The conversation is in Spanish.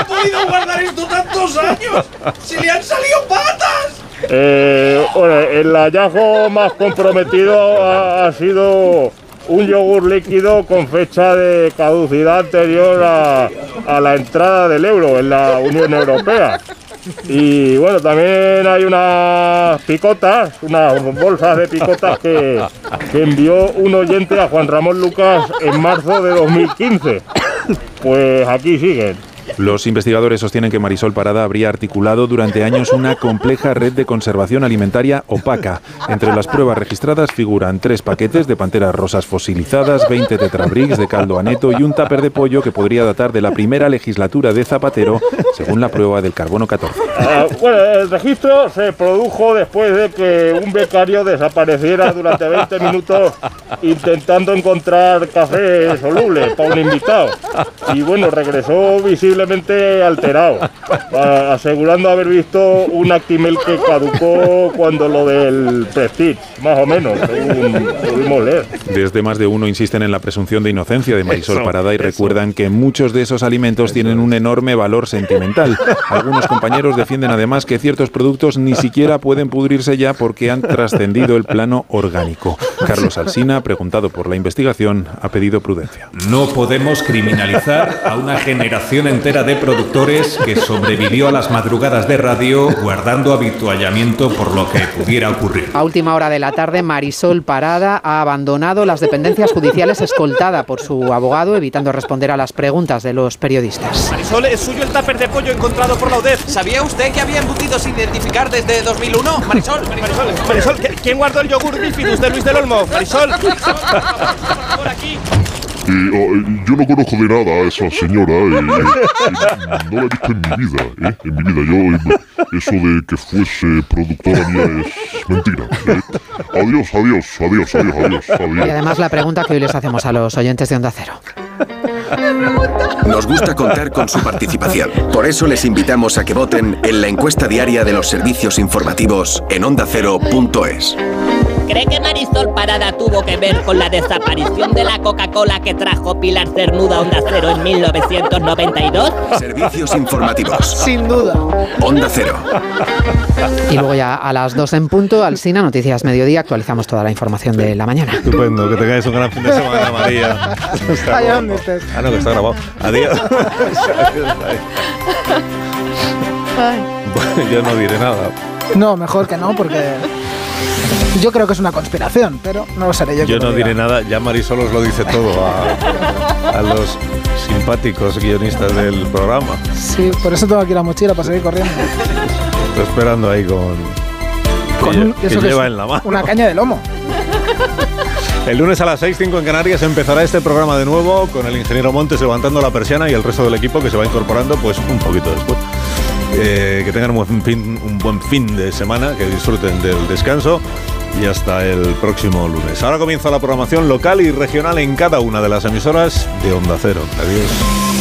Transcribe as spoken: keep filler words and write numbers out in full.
podido guardar esto tantos años? ¡Se le han salido patas! Eh, bueno, el hallazgo más comprometido ha, ha sido un yogur líquido con fecha de caducidad anterior a, a la entrada del euro en la Unión Europea. Y bueno, también hay unas picotas, unas bolsas de picotas que, que envió un oyente a Juan Ramón Lucas en marzo de dos mil quince. Pues aquí siguen. Los investigadores sostienen que Marisol Parada habría articulado durante años una compleja red de conservación alimentaria opaca. Entre las pruebas registradas figuran tres paquetes de panteras rosas fosilizadas, veinte tetrabricks de caldo aneto y un tupper de pollo que podría datar de la primera legislatura de Zapatero, según la prueba del carbono catorce. Uh, bueno, el registro se produjo después de que un becario desapareciera durante veinte minutos intentando encontrar café soluble para un invitado. Y bueno, regresó visiblemente alterado, asegurando haber visto un Actimel que caducó cuando lo del Prestige, más o menos, según pudimos leer. Desde más de uno insisten en la presunción de inocencia de Marisol Parada y recuerdan que muchos de esos alimentos tienen un enorme valor sentimental. Algunos compañeros defienden además que ciertos productos ni siquiera pueden pudrirse ya porque han trascendido el plano orgánico. Carlos Alsina, preguntado por la investigación, ha pedido prudencia. No podemos criminalizar a una generación entera de productores que sobrevivió a las madrugadas de radio guardando habituallamiento por lo que pudiera ocurrir. A última hora de la tarde, Marisol Parada ha abandonado las dependencias judiciales escoltada por su abogado, evitando responder a las preguntas de los periodistas. Marisol, ¿es suyo el tupper de pollo encontrado por la U D E F? ¿Sabía usted que había embutidos sin identificar desde dos mil uno? Marisol, Marisol, Marisol, ¿quién guardó el yogur bifidus de Luis del Olmo? Marisol, Marisol, por aquí. Eh, oh, yo no conozco de nada a esa señora, eh, eh, eh, no la he visto en mi vida, eh, en mi vida. Yo, eh, eso de que fuese productora mía es mentira. Eh. Adiós, adiós, adiós, adiós, adiós, adiós. Y además la pregunta que hoy les hacemos a los oyentes de Onda Cero. Nos gusta contar con su participación. Por eso les invitamos a que voten en la encuesta diaria de los servicios informativos en onda cero punto es. ¿Cree que Marisol Parada tuvo que ver con la desaparición de la Coca-Cola que trajo Pilar Cernuda a Onda Cero en mil novecientos noventa y dos? Servicios informativos. Sin duda. Onda Cero. Y luego ya a las dos en punto, Alsina, Noticias Mediodía, actualizamos toda la información de la mañana. Estupendo, que tengáis un gran fin de semana, María. Allá donde estés. Ah, no, que está grabado. Adiós. Bueno, yo no diré nada. No, mejor que no, porque yo creo que es una conspiración, pero no lo seré yo. Yo no diré nada, ya Marisol os lo dice todo a, a los simpáticos guionistas del programa. Sí, por eso tengo aquí la mochila para seguir corriendo. Estoy esperando ahí con... Con que, un, que eso lleva que en la mano. Una caña de lomo. El lunes a las seis, cinco en Canarias empezará este programa de nuevo con el ingeniero Montes levantando la persiana y el resto del equipo que se va incorporando pues un poquito después. Eh, que tengan un buen, fin, un buen fin de semana, que disfruten del descanso y hasta el próximo lunes. Ahora comienza la programación local y regional en cada una de las emisoras de Onda Cero. Adiós.